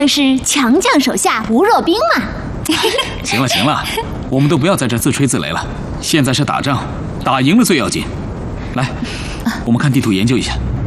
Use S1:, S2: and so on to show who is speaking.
S1: 是强将手下无弱兵嘛。
S2: 行了行了，我们都不要在这自吹自擂了。现在是打仗，打赢了最要紧。来，我们看地图研究一下。